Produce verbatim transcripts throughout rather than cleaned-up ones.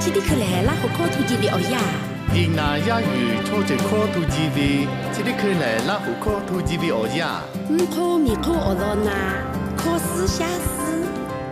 这里可来拉火烤土鸡的哦呀。 印那亚语拖着烤土鸡的，这里可来拉火烤土鸡的哦呀。 唔烤咪烤哦咯那，烤丝虾丝。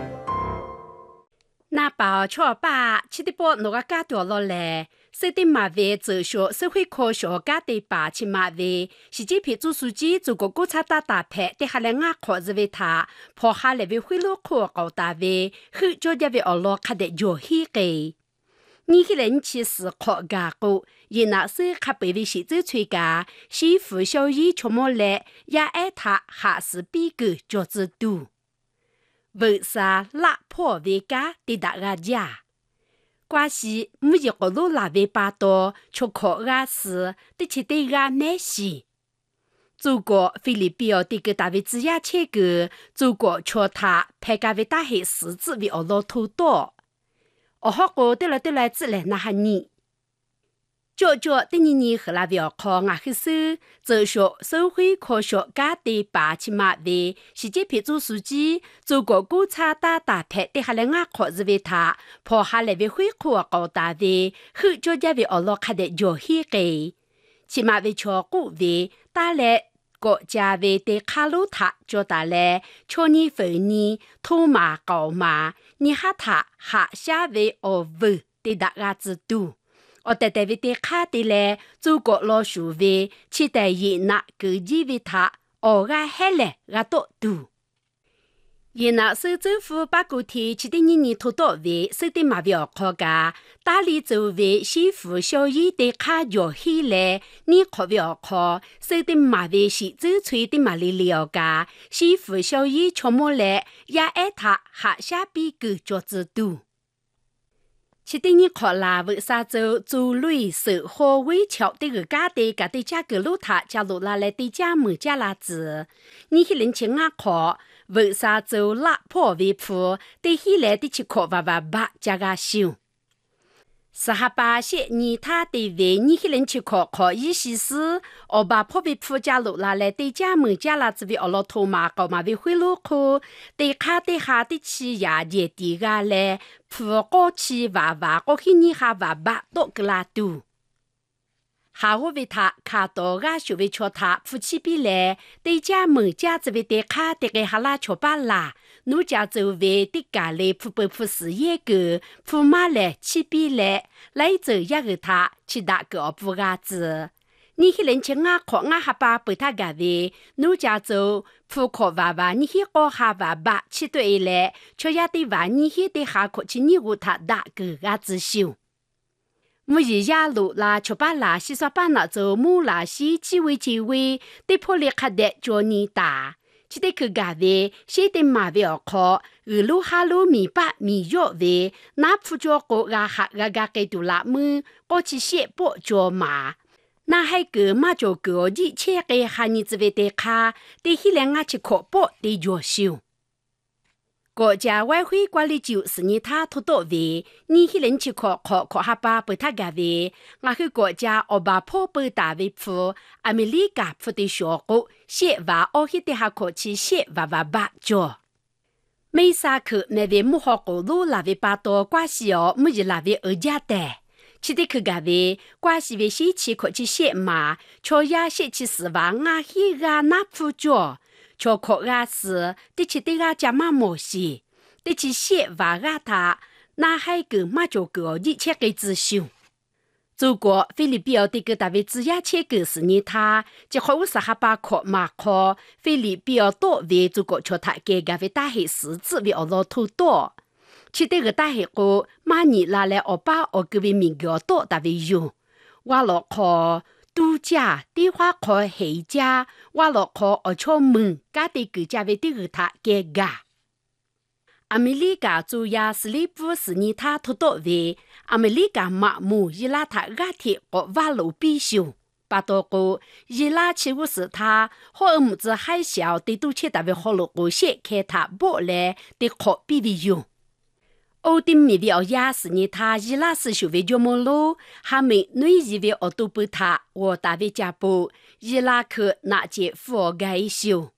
那包错吧，吃的包那个家掉落来。设定马位哲学社会科学家的八千马位，是这批做书记做个观察大大牌，对下来俺考认为他，跑下来为贿赂科高大位，后叫这位阿拉看得有黑个。你个人其实考家过，也那是看北位写作吹家，媳妇小姨出门来，也爱他还是比个叫子多。为啥拉破为家的大家家？关系每一个路拉为巴多，出口阿是的起对阿难西。祖国菲律宾的个大卫之亚切个，祖国却他派家为大黑狮子为俄罗土多。哦好个对了对了，自然那哈你。叫叫对你你和那表考俺去手，哲学社会科学家的八千马位，是这批做书记，做个观察大大牌对下来俺考认为他，跑下来为会考高大位，后叫家为俄罗看的有黑个，起码为超过位，带来国家为的卡路塔就带来，去年分年土马高马，你哈他下下为俄文的大家知道。我带带为的卡的嘞，祖国老鼠为期待伊那个以为他，我个海嘞个多多。伊那首政府把个天七点年年拖到位，首的马表考家，大理周围媳妇小姨的卡要起来，你考表考，首的马为是周吹的马里了家，媳妇小姨出门来，也爱他下下比个脚子多。七点你考拉为啥州做类手好微桥的个家的家的家个路塔加路拉来的家门家拉子，你去人情啊考为啥州拉破为铺的起来的去考娃娃把加个修。十哈八些你他的为你去人去考考意思是，我把破为铺加路拉来的家门家拉子为阿拉头马高马为回路口，的卡的下的起呀也的个来。铺高起娃娃，我去你哈娃娃多个拉多。下午为他看到个学为叫他夫妻比来，对家门家这位的卡的个哈拉乔巴拉，奴家周围的家里铺不铺是一个，铺马来七比来，来走一个他去打个不个子。你去人情啊，考啊哈巴被他个位，奴家走铺考娃娃，你去考哈娃娃，去对来，却也得娃你去得下考去你屋他打个个子修。每日夜路啦，却把拉西说把那走木拉西几位几位，得破裂卡的叫你打。只得去个位，写得马表考，二路哈路米八米药位，那铺着个个哈个个给杜拉门，过去写不着马。那还个嘛就个一切个哈你只为的卡，得起两个去考报的优秀。国家外汇管理局是你他拖到位，你去人去考考考哈巴被他个位，我去国家奥巴破被大位铺，阿美利加铺的小国，写娃奥去的下考去写娃娃八角。没啥课，那位木好过路那位巴多关系哦，每日那位二家的。去的去个位，关系为先去考去写嘛，却也写去是娃啊去个那铺角。cho khó gà sữa, để chỉ để gà chả mà mổ xì, để chỉ xế và gà thả, na hai cái mà cho cái gì chế cái资讯。中国菲律宾的个大卫之亚切个是你他，就好五十哈巴考马考，菲律宾多为中国叫他给个为大黑狮子为俄罗土多，其这个大黑个马尼拉来欧巴俄个为民国多大卫用，我老考。度假地方考黑家，我落考而出门，家的个家为的个他给噶。阿美利加主要是里部是你他拖到位，阿美利加马木伊拉他个铁和瓦路必修，巴多个伊拉起我是他，和儿母子还小的都切大为好了个些开他不来的考必为用。欧丁米的奥亚是你他伊拉是学为叫么路，还没女以为奥都不他，我大为家布伊拉克那节佛该修，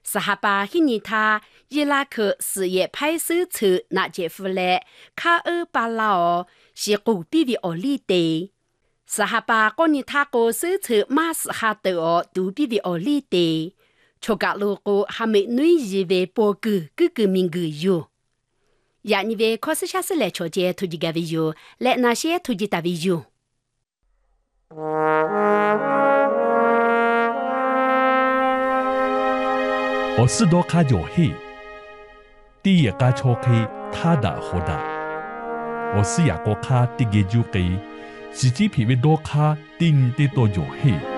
十哈巴黑尼他伊拉克事业派出所那杰夫勒卡尔巴拉奥是古比的奥利的。十哈巴过尼他个手册马斯哈德奥杜比的奥利的。出格路过还没女以为报告各个名个有。呀，你为考试下次来瞧见突击个为有，来那些突击大为有。 我是多卡有黑，第一个错开他的好的，我是雅国卡第一就给，自己皮为多卡顶的多有黑。